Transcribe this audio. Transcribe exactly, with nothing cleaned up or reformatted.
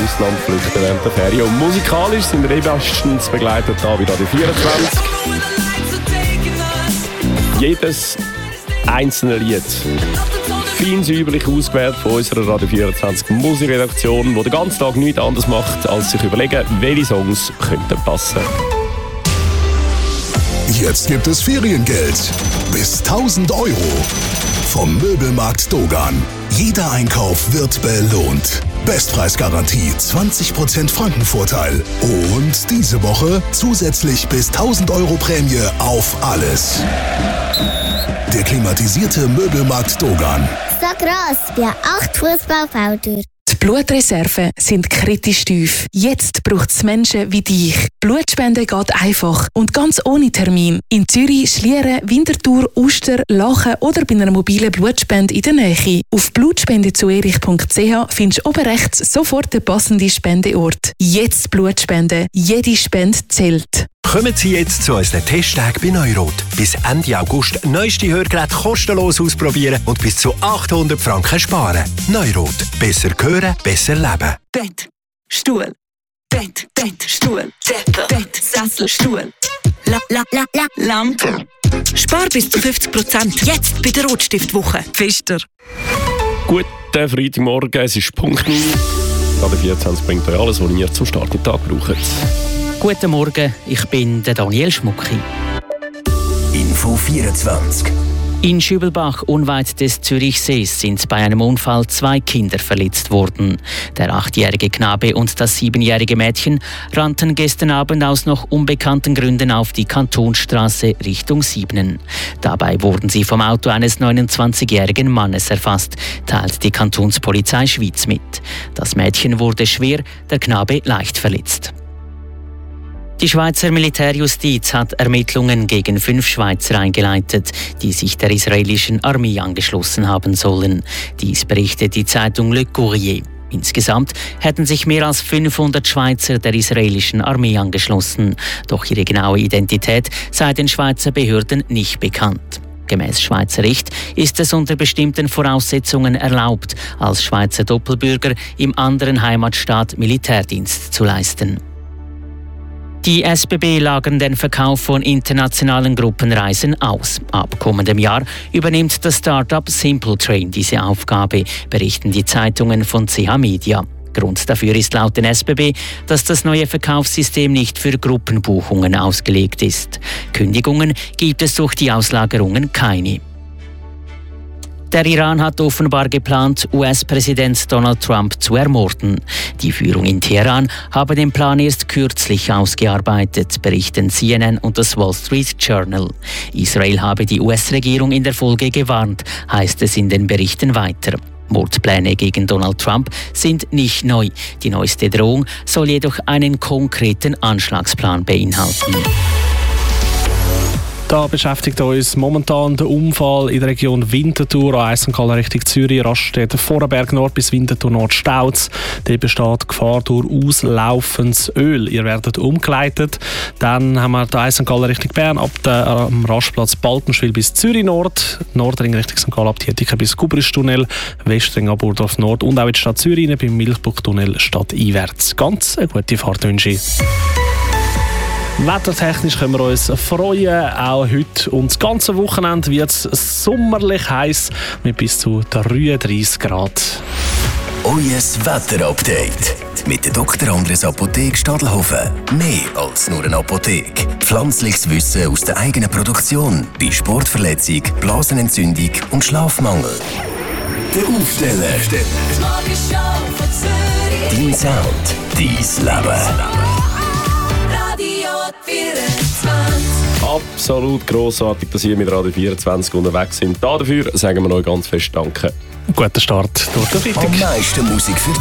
ins Land flüchten während der Ferien. Und musikalisch sind wir bestens begleitet da bei Radio vierundzwanzig. Jedes einzelne Lied fein säuberlich ausgewählt von unserer Radio vierundzwanzig Musikredaktion, die den ganzen Tag nichts anderes macht, als sich überlegen, welche Songs könnten passen. Jetzt gibt es Feriengeld. Bis tausend Euro. Vom Möbelmarkt Dogan. Jeder Einkauf wird belohnt. Bestpreisgarantie, zwanzig Prozent Frankenvorteil. Und diese Woche zusätzlich bis tausend Euro Prämie auf alles. Der klimatisierte Möbelmarkt Dogan. So gross wie acht Fußballfelder. Die Blutreserven sind kritisch tief. Jetzt braucht es Menschen wie dich. Blutspenden geht einfach und ganz ohne Termin. In Zürich, Schlieren, Winterthur, Uster, Lachen oder bei einer mobilen Blutspende in der Nähe. Auf blutspendezuerich punkt c h findest du oben rechts sofort den passenden Spendeort. Jetzt Blutspenden. Jede Spende zählt. Kommen Sie jetzt zu unseren Testtagen bei Neurot. Bis Ende August neueste Hörgeräte kostenlos ausprobieren und bis zu achthundert Franken sparen. Neurot. Besser hören, besser leben. Bett, Stuhl, Bett, Bett, Stuhl, Decke, Bett, Sessel, Stuhl, la, la, la, la, Lampe. Spar bis zu fünfzig Prozent. Jetzt bei der Rotstiftwoche. Pfister. Guten Freitagmorgen, es ist Punkt neun. Radio vierundzwanzig bringt euch alles, was ihr zum Start mit Tag braucht. Guten Morgen, ich bin der Daniel Schmucki. Info vierundzwanzig. In Schübelbach, unweit des Zürichsees, sind bei einem Unfall zwei Kinder verletzt worden. Der achtjährige Knabe und das siebenjährige Mädchen rannten gestern Abend aus noch unbekannten Gründen auf die Kantonsstraße Richtung Siebnen. Dabei wurden sie vom Auto eines neunundzwanzigjährigen Mannes erfasst, teilt die Kantonspolizei Schwyz mit. Das Mädchen wurde schwer, der Knabe leicht verletzt. Die Schweizer Militärjustiz hat Ermittlungen gegen fünf Schweizer eingeleitet, die sich der israelischen Armee angeschlossen haben sollen. Dies berichtet die Zeitung Le Courrier. Insgesamt hätten sich mehr als fünfhundert Schweizer der israelischen Armee angeschlossen. Doch ihre genaue Identität sei den Schweizer Behörden nicht bekannt. Gemäß Schweizer Recht ist es unter bestimmten Voraussetzungen erlaubt, als Schweizer Doppelbürger im anderen Heimatstaat Militärdienst zu leisten. Die S B B lagern den Verkauf von internationalen Gruppenreisen aus. Ab kommendem Jahr übernimmt das Start-up Simpletrain diese Aufgabe, berichten die Zeitungen von C H Media. Grund dafür ist laut den S B B, dass das neue Verkaufssystem nicht für Gruppenbuchungen ausgelegt ist. Kündigungen gibt es durch die Auslagerungen keine. Der Iran hat offenbar geplant, U S-Präsident Donald Trump zu ermorden. Die Führung in Teheran habe den Plan erst kürzlich ausgearbeitet, berichten C N N und das Wall Street Journal. Israel habe die U S-Regierung in der Folge gewarnt, heißt es in den Berichten weiter. Mordpläne gegen Donald Trump sind nicht neu. Die neueste Drohung soll jedoch einen konkreten Anschlagsplan beinhalten. Da beschäftigt uns momentan der Unfall in der Region Winterthur, an Eisenkalle Richtung Zürich, Raststätte Vorarlberg Nord bis Winterthur Nord Stauz. Dort besteht Gefahr durch auslaufendes Öl. Ihr werdet umgeleitet. Dann haben wir die Eisenkalle Richtung Bern ab dem Rastplatz Baltenschwil bis Zürich Nord, Nordring Richtung Sankt Gallen ab Tietike bis Kubristunnel, Westring ab Burdorf Nord und auch in die Stadt Zürich beim Milchbuchtunnel stadteinwärts. Ganz eine gute Fahrt wünsche ich. Wettertechnisch können wir uns freuen. Auch heute und das ganze Wochenende wird es sommerlich heiß mit bis zu dreiunddreissig Grad. Euer Wetterupdate mit der Doktor Andres Apotheke Stadelhofen. Mehr als nur eine Apotheke. Pflanzliches Wissen aus der eigenen Produktion bei Sportverletzung, Blasenentzündung und Schlafmangel. Der Aufsteller. Dein Sound, dein Leben. Absolut grossartig, dass ihr mit Radio vierundzwanzig unterwegs sind. Dafür sagen wir euch ganz fest Danke. Guten Start durch den Freitag. Am meisten Musik für